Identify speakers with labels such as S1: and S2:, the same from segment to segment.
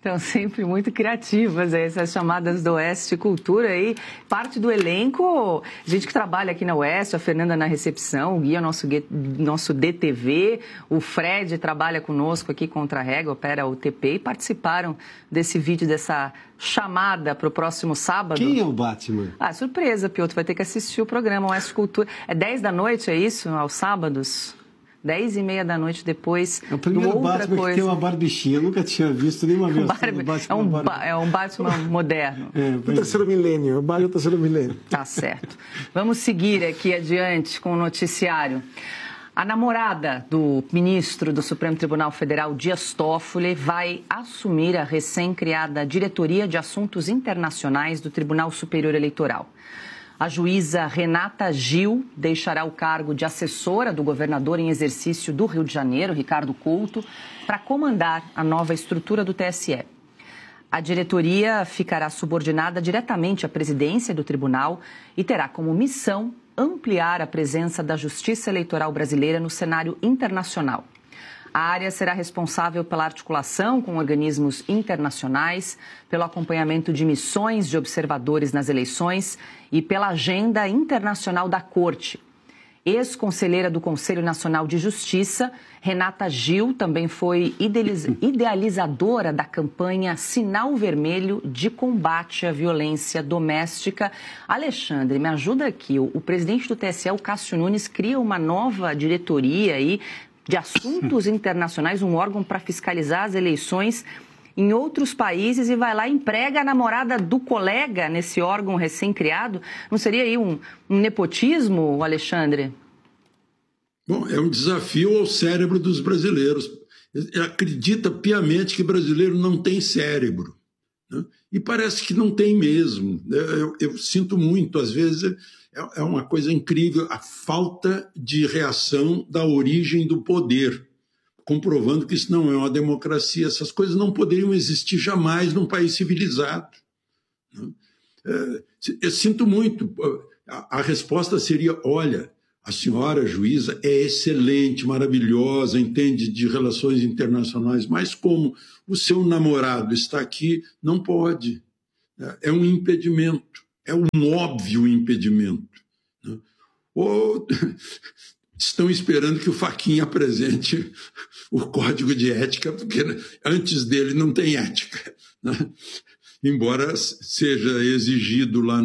S1: Estão sempre muito criativas essas chamadas do Oeste Cultura aí. Parte do elenco, gente que trabalha aqui na Oeste, a Fernanda na recepção, o Gui é o nosso DTV, o Fred trabalha conosco aqui contra a Régua, opera o TP e participaram desse vídeo, dessa chamada para o próximo sábado.
S2: Quem é o Batman?
S1: Surpresa, Piotr, vai ter que assistir o programa Oeste Cultura. É 10 da noite, é isso? Aos sábados? 10h30 da noite depois.
S2: É o primeiro Batman que tem uma barbichinha. Eu nunca tinha visto nenhuma vez.
S1: É um Batman moderno.
S3: O terceiro milênio. O Batman do terceiro milênio.
S1: Tá certo. Vamos seguir aqui adiante com o noticiário. A namorada do ministro do Supremo Tribunal Federal, Dias Toffoli, vai assumir a recém-criada Diretoria de Assuntos Internacionais do Tribunal Superior Eleitoral. A juíza Renata Gil deixará o cargo de assessora do governador em exercício do Rio de Janeiro, Ricardo Couto, para comandar a nova estrutura do TSE. A diretoria ficará subordinada diretamente à presidência do tribunal e terá como missão ampliar a presença da Justiça Eleitoral brasileira no cenário internacional. A área será responsável pela articulação com organismos internacionais, pelo acompanhamento de missões de observadores nas eleições e pela agenda internacional da Corte. Ex-conselheira do Conselho Nacional de Justiça, Renata Gil também foi idealizadora da campanha Sinal Vermelho de combate à violência doméstica. Alexandre, me ajuda aqui. O presidente do TSE, o Cássio Nunes, cria uma nova diretoria aí de assuntos internacionais, um órgão para fiscalizar as eleições em outros países e vai lá e emprega a namorada do colega nesse órgão recém-criado. Não seria aí um nepotismo, Alexandre?
S4: Bom, é um desafio ao cérebro dos brasileiros. Ele acredita piamente que brasileiro não tem cérebro, né? E parece que não tem mesmo. Eu sinto muito, às vezes é uma coisa incrível a falta de reação da origem do poder, comprovando que isso não é uma democracia. Essas coisas não poderiam existir jamais num país civilizado. Eu sinto muito. A resposta seria, olha, a senhora juíza é excelente, maravilhosa, entende de relações internacionais, mas como o seu namorado está aqui, não pode. É um impedimento, é um óbvio impedimento. Ou estão esperando que o Fachin apresente o código de ética, porque antes dele não tem ética, né? Embora seja exigido lá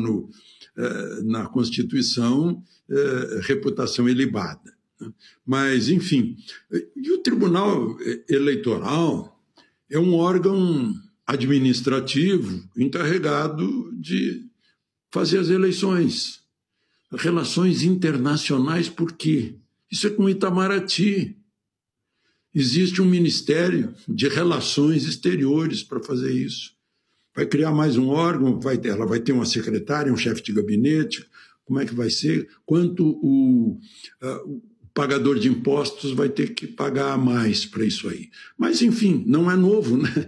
S4: na Constituição reputação ilibada, né? Mas, enfim, e o Tribunal Eleitoral é um órgão administrativo encarregado de fazer as eleições. Relações internacionais, por quê? Isso é com Itamaraty. Existe um Ministério de Relações Exteriores para fazer isso. Vai criar mais um órgão, ela vai ter uma secretária, um chefe de gabinete, como é que vai ser? Quanto o pagador de impostos vai ter que pagar mais para isso aí. Mas, enfim, não é novo, né?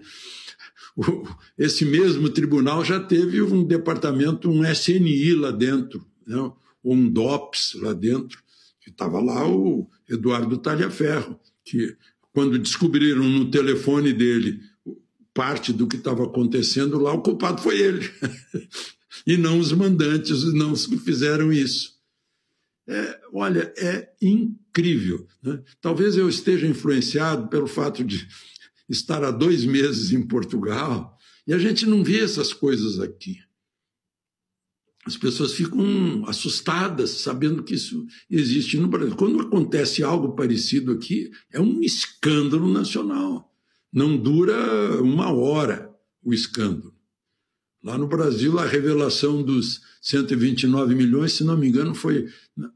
S4: Esse mesmo tribunal já teve um departamento, um SNI lá dentro, né? Ou um DOPS lá dentro, que estava lá o Eduardo Talhaferro, que quando descobriram no telefone dele parte do que estava acontecendo lá, o culpado foi ele, e não os mandantes, não os que fizeram isso. Olha, é incrível, né? Talvez eu esteja influenciado pelo fato de estar há 2 meses em Portugal, e a gente não vê essas coisas aqui. As pessoas ficam assustadas sabendo que isso existe no Brasil. Quando acontece algo parecido aqui, é um escândalo nacional. Não dura 1 hora o escândalo. Lá no Brasil, a revelação dos 129 milhões, se não me engano, foi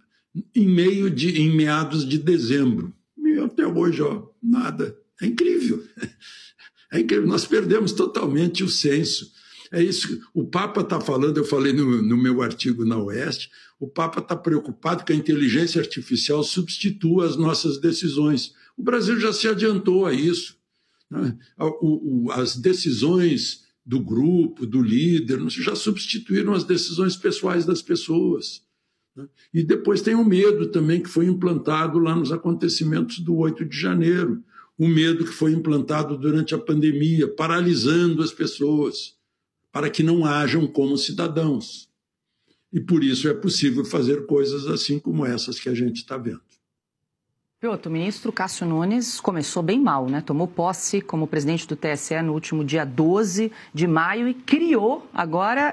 S4: em meados de dezembro. E até hoje, nada. É incrível. É incrível. Nós perdemos totalmente o senso. É isso que o Papa está falando, eu falei no meu artigo na Oeste, o Papa está preocupado que a inteligência artificial substitua as nossas decisões. O Brasil já se adiantou a isso, né? As decisões do grupo, do líder, já substituíram as decisões pessoais das pessoas, né? E depois tem o medo também que foi implantado lá nos acontecimentos do 8 de janeiro. o medo que foi implantado durante a pandemia, paralisando as pessoas, para que não hajam como cidadãos. E por isso é possível fazer coisas assim como essas que a gente está vendo.
S1: Piotr, o ministro Cássio Nunes começou bem mal, né? Tomou posse como presidente do TSE no último dia 12 de maio e criou agora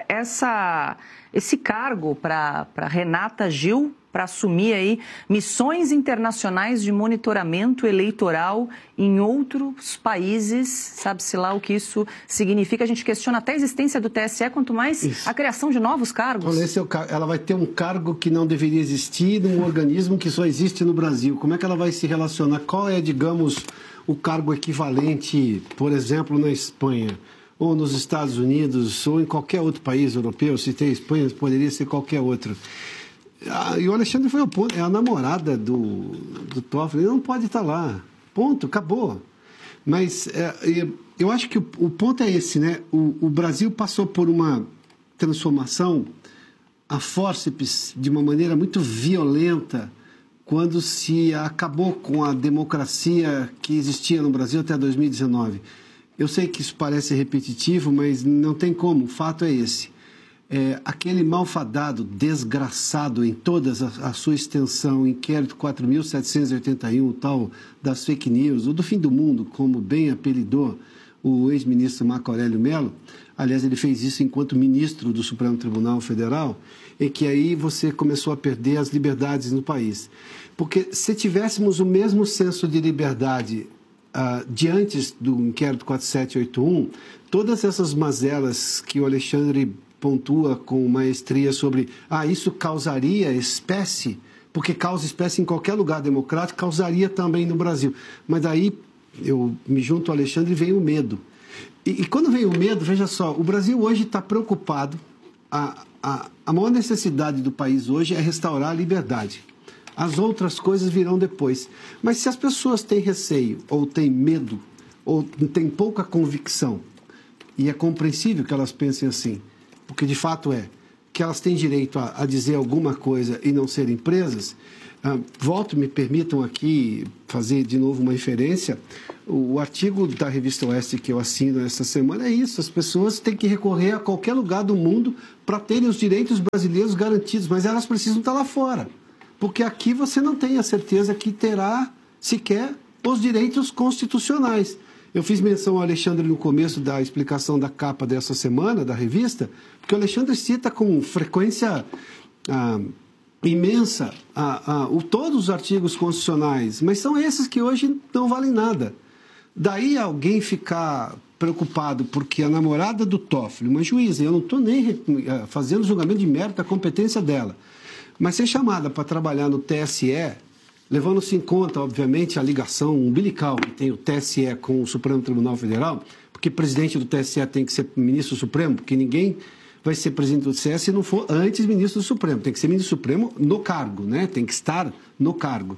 S1: esse cargo para Renata Gil, para assumir aí missões internacionais de monitoramento eleitoral em outros países. Sabe-se lá o que isso significa. A gente questiona até a existência do TSE, quanto mais a criação de novos cargos.
S2: Ela vai ter um cargo que não deveria existir num organismo que só existe no Brasil. Como é que ela vai se relacionar? Qual é, digamos, o cargo equivalente, por exemplo, na Espanha, ou nos Estados Unidos, ou em qualquer outro país europeu? Se tem Espanha, poderia ser qualquer outro. E o Alexandre foi ao ponto, é a namorada do Toffoli, ele não pode estar lá. Ponto, acabou. Mas eu acho que o ponto é esse, né? O Brasil passou por uma transformação a fórceps de uma maneira muito violenta quando se acabou com a democracia que existia no Brasil até 2019. Eu sei que isso parece repetitivo, mas não tem como, o fato é esse. Aquele malfadado, desgraçado em toda a sua extensão, inquérito 4.781, tal das fake news, ou do fim do mundo, como bem apelidou o ex-ministro Marco Aurélio Mello, aliás, ele fez isso enquanto ministro do Supremo Tribunal Federal, e que aí você começou a perder as liberdades no país. Porque se tivéssemos o mesmo senso de liberdade de antes do inquérito 4781, todas essas mazelas que o Alexandre pontua com maestria sobre isso causaria espécie, porque causa espécie em qualquer lugar democrático, causaria também no Brasil. Mas daí eu me junto ao Alexandre e vem o medo. E quando vem o medo, veja só, o Brasil hoje está preocupado, a maior necessidade do país hoje é restaurar a liberdade. As outras coisas virão depois. Mas se as pessoas têm receio, ou têm medo, ou têm pouca convicção, e é compreensível que elas pensem assim, porque de fato que elas têm direito a dizer alguma coisa e não serem presas, me permitam aqui fazer de novo uma referência, o artigo da Revista Oeste que eu assino essa semana é isso, as pessoas têm que recorrer a qualquer lugar do mundo para terem os direitos brasileiros garantidos, mas elas precisam estar lá fora, porque aqui você não tem a certeza que terá sequer os direitos constitucionais. Eu fiz menção ao Alexandre no começo da explicação da capa dessa semana, da revista, porque o Alexandre cita com frequência imensa todos os artigos constitucionais, mas são esses que hoje não valem nada. Daí alguém ficar preocupado porque a namorada do Toffoli, uma juíza, eu não estou nem fazendo julgamento de mérito da competência dela, mas ser chamada para trabalhar no TSE, levando-se em conta, obviamente, a ligação umbilical que tem o TSE com o Supremo Tribunal Federal, porque presidente do TSE tem que ser ministro supremo, porque ninguém vai ser presidente do TSE se não for antes ministro do Supremo. Tem que ser ministro supremo no cargo, né? Tem que estar no cargo.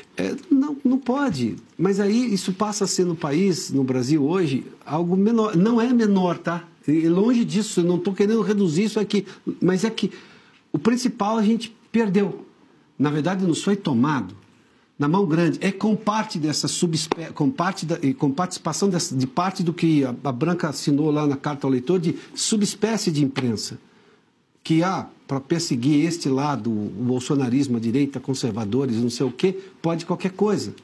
S2: Não pode. Mas aí isso passa a ser no país, no Brasil hoje, algo menor. Não é menor, tá? E longe disso, eu não estou querendo reduzir isso aqui. Mas é que o principal a gente perdeu. Na verdade, nos foi tomado. Na mão grande, com parte dessa subespécie, com participação de parte do que a Branca assinou lá na carta ao leitor de subespécie de imprensa, que há para perseguir este lado, o bolsonarismo, a direita, conservadores, não sei o quê, pode qualquer coisa.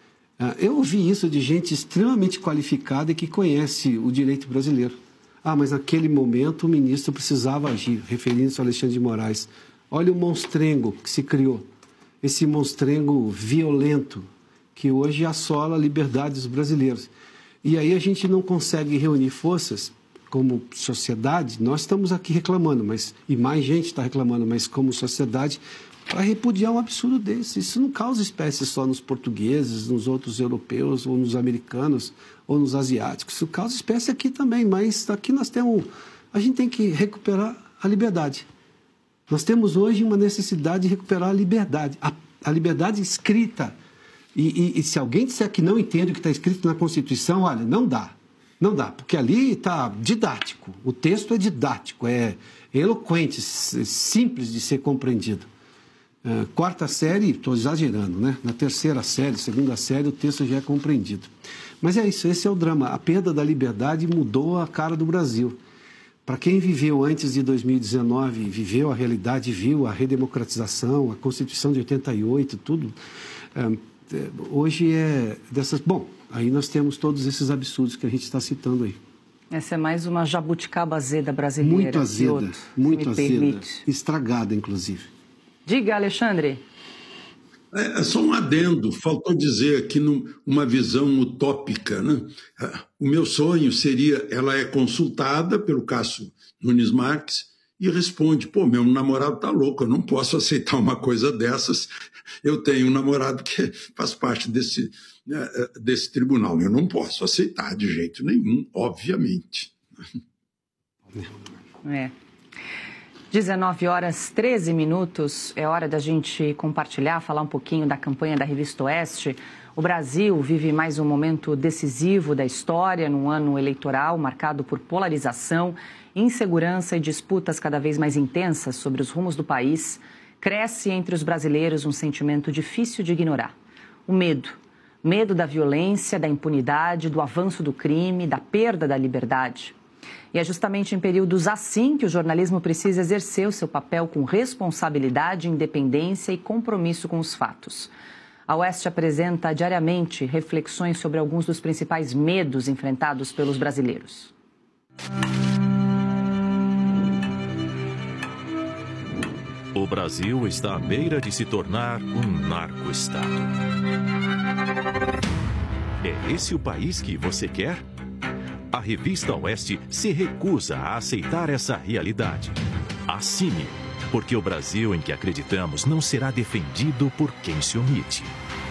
S2: Eu ouvi isso de gente extremamente qualificada e que conhece o direito brasileiro. Mas naquele momento o ministro precisava agir, referindo-se ao Alexandre de Moraes. Olha o monstrengo que se criou. Esse monstrengo violento que hoje assola a liberdade dos brasileiros. E aí a gente não consegue reunir forças como sociedade, nós estamos aqui reclamando, e mais gente está reclamando, mas como sociedade, para repudiar um absurdo desse. Isso não causa espécie só nos portugueses, nos outros europeus, ou nos americanos, ou nos asiáticos. Isso causa espécie aqui também, mas aqui a gente tem que recuperar a liberdade. Nós temos hoje uma necessidade de recuperar a liberdade, a liberdade escrita. E se alguém disser que não entende o que está escrito na Constituição, olha, não dá. Não dá, porque ali está didático. O texto é didático, é eloquente, simples de ser compreendido. Quarta série, estou exagerando, né? Na terceira série, segunda série, o texto já é compreendido. Mas é isso, esse é o drama. A perda da liberdade mudou a cara do Brasil. Para quem viveu antes de 2019, viveu a realidade, viu a redemocratização, a Constituição de 88, tudo, hoje é dessas... Bom, aí nós temos todos esses absurdos que a gente está citando aí. Essa
S1: é mais uma jabuticaba azeda brasileira.
S2: Muito azeda,
S1: Piotr,
S2: muito azeda, estragada, inclusive.
S1: Diga, Alexandre.
S4: É só um adendo, faltou dizer aqui uma visão utópica, né? O meu sonho seria, ela é consultada pelo Cássio Nunes Marques e responde, pô, meu namorado tá louco, eu não posso aceitar uma coisa dessas, eu tenho um namorado que faz parte desse tribunal, eu não posso aceitar de jeito nenhum, obviamente.
S1: 19h13, é hora da gente compartilhar, falar um pouquinho da campanha da Revista Oeste. O Brasil vive mais um momento decisivo da história, num ano eleitoral marcado por polarização, insegurança e disputas cada vez mais intensas sobre os rumos do país. Cresce entre os brasileiros um sentimento difícil de ignorar: o medo. Medo da violência, da impunidade, do avanço do crime, da perda da liberdade. E é justamente em períodos assim que o jornalismo precisa exercer o seu papel com responsabilidade, independência e compromisso com os fatos. A Oeste apresenta diariamente reflexões sobre alguns dos principais medos enfrentados pelos brasileiros.
S5: O Brasil está à beira de se tornar um narco-estado. É esse o país que você quer? A Revista Oeste se recusa a aceitar essa realidade. Assine, porque o Brasil em que acreditamos não será defendido por quem se omite.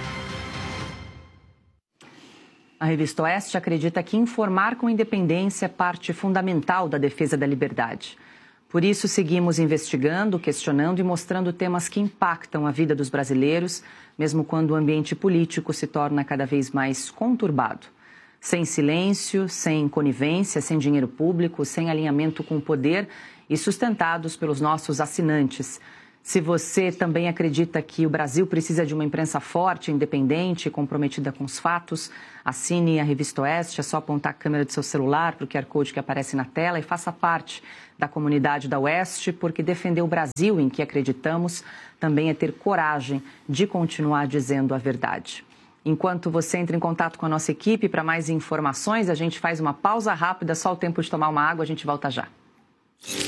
S1: A Revista Oeste acredita que informar com independência é parte fundamental da defesa da liberdade. Por isso, seguimos investigando, questionando e mostrando temas que impactam a vida dos brasileiros, mesmo quando o ambiente político se torna cada vez mais conturbado. Sem silêncio, sem conivência, sem dinheiro público, sem alinhamento com o poder e sustentados pelos nossos assinantes. Se você também acredita que o Brasil precisa de uma imprensa forte, independente e comprometida com os fatos, assine a Revista Oeste, é só apontar a câmera do seu celular para o QR Code que aparece na tela e faça parte da comunidade da Oeste, porque defender o Brasil em que acreditamos também é ter coragem de continuar dizendo a verdade. Enquanto você entra em contato com a nossa equipe para mais informações, a gente faz uma pausa rápida, só o tempo de tomar uma água, a gente volta já.